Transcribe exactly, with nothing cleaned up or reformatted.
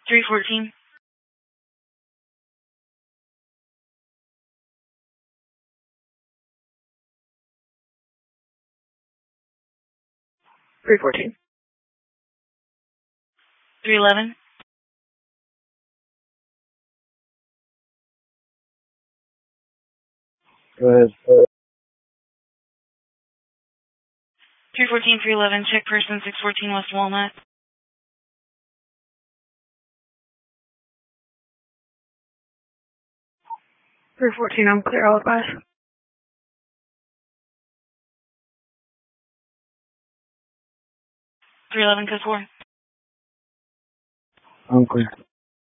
three fourteen. three fourteen. three eleven. Go ahead. three fourteen, three eleven, check person six fourteen West Walnut. three fourteen, I'm clear, all advice. three eleven, code four. I'm clear.